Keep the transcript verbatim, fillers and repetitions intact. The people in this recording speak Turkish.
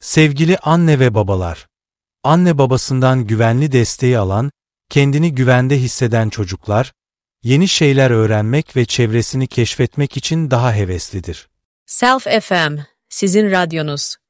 Sevgili anne ve babalar, anne babasından güvenli desteği alan, kendini güvende hisseden çocuklar, yeni şeyler öğrenmek ve çevresini keşfetmek için daha heveslidir. Self F M, sizin radyonuz.